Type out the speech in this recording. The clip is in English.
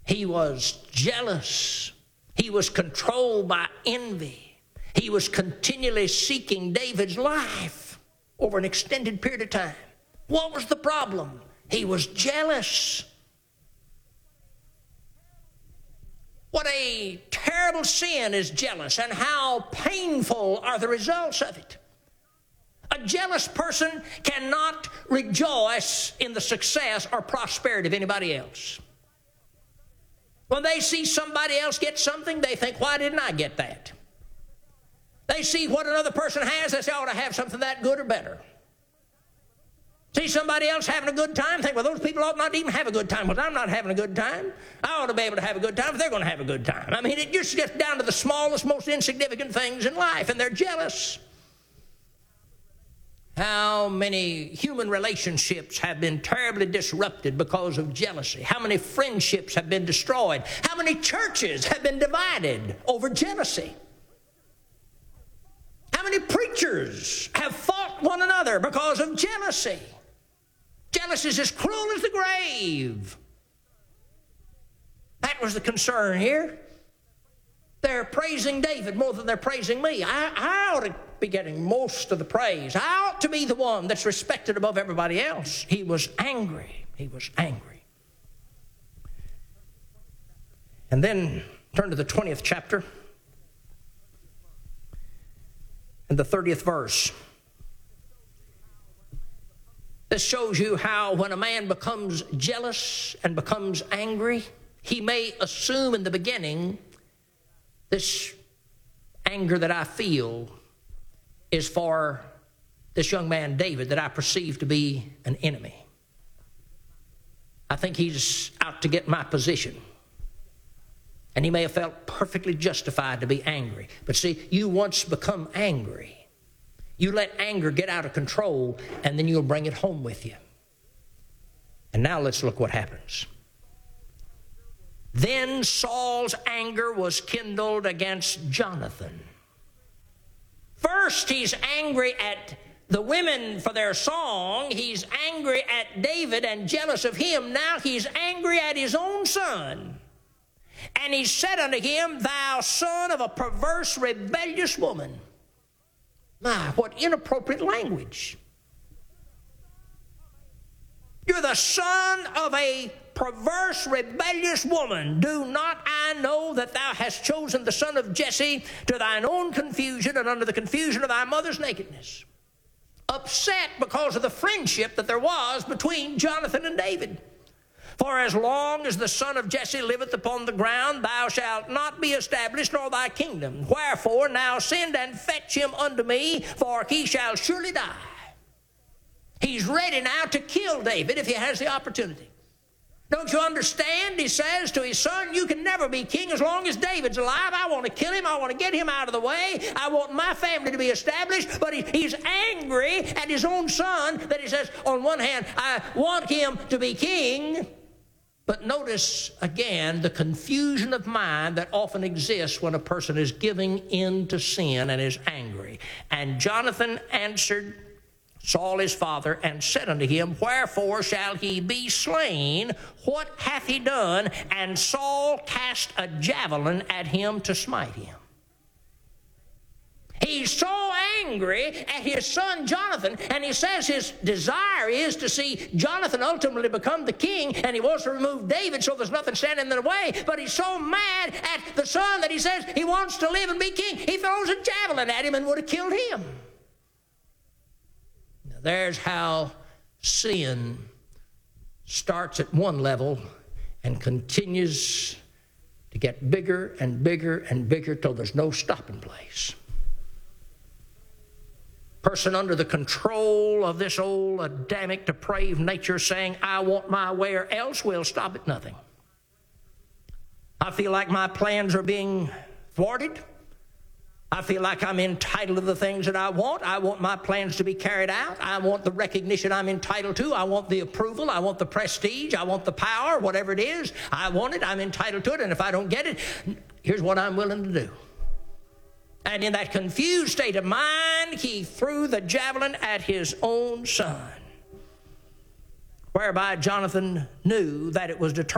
He was jealous. He was controlled by envy. He was continually seeking David's life over an extended period of time. What was the problem? He was jealous. What a terrible sin is jealous, and how painful are the results of it. A jealous person cannot rejoice in the success or prosperity of anybody else. When they see somebody else get something, they think, why didn't I get that? They see what another person has, they say, I ought to have something that good or better. See somebody else having a good time, think, well, those people ought not even have a good time. Well, I'm not having a good time. I ought to be able to have a good time if they're going to have a good time. I mean, it just gets down to the smallest, most insignificant things in life, and they're jealous. How many human relationships have been terribly disrupted because of jealousy? How many friendships have been destroyed? How many churches have been divided over jealousy? How many preachers have fought one another because of jealousy? Jealousy is as cruel as the grave. That was the concern here. They're praising David more than they're praising me. I ought to be getting most of the praise. I ought to be the one that's respected above everybody else. He was angry. He was angry. And then turn to the 20th chapter and the 30th verse. This shows you how when a man becomes jealous and becomes angry, he may assume in the beginning, this anger that I feel is for this young man, David, that I perceive to be an enemy. I think he's out to get my position. And he may have felt perfectly justified to be angry. But see, you once become angry, you let anger get out of control, and then you'll bring it home with you. And now let's look what happens. Then Saul's anger was kindled against Jonathan. First, he's angry at the women for their song. He's angry at David and jealous of him. Now he's angry at his own son. And he said unto him, thou son of a perverse, rebellious woman. My, what inappropriate language. You're the son of a perverse, rebellious woman. Do not I know that thou hast chosen the son of Jesse to thine own confusion and under the confusion of thy mother's nakedness? Upset because of the friendship that there was between Jonathan and David. For as long as the son of Jesse liveth upon the ground, thou shalt not be established, nor thy kingdom. Wherefore now send and fetch him unto me, for he shall surely die. He's ready now to kill David if he has the opportunity. Don't you understand? He says to his son, you can never be king as long as David's alive. I want to kill him. I want to get him out of the way. I want my family to be established. But he's angry at his own son that he says, on one hand, I want him to be king. But notice again the confusion of mind that often exists when a person is giving in to sin and is angry. And Jonathan answered Saul his father, and said unto him, wherefore shall he be slain? What hath he done? And Saul cast a javelin at him to smite him. He's so angry at his son Jonathan, and he says his desire is to see Jonathan ultimately become the king, and he wants to remove David so there's nothing standing in the way. But he's so mad at the son that he says he wants to live and be king. He throws a javelin at him and would have killed him. There's how sin starts at one level and continues to get bigger and bigger and bigger till there's no stopping place. Person under the control of this old Adamic depraved nature saying, I want my way or else, will stop at nothing. I feel like my plans are being thwarted. I feel like I'm entitled to the things that I want. I want my plans to be carried out. I want the recognition I'm entitled to. I want the approval. I want the prestige. I want the power, whatever it is. I want it. I'm entitled to it. And if I don't get it, here's what I'm willing to do. And in that confused state of mind, he threw the javelin at his own son, whereby Jonathan knew that it was determined